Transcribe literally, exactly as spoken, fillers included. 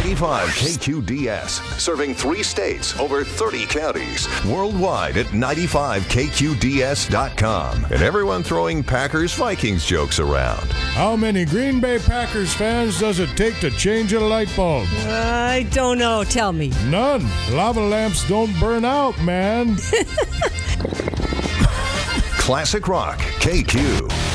ninety-five K Q D S, serving three states, over thirty counties, worldwide at ninety-five K Q D S dot com. And everyone throwing Packers Vikings jokes around. How many Green Bay Packers fans does it take to change a light bulb? I don't know. Tell me. None. Lava lamps don't burn out, man. Classic Rock K Q.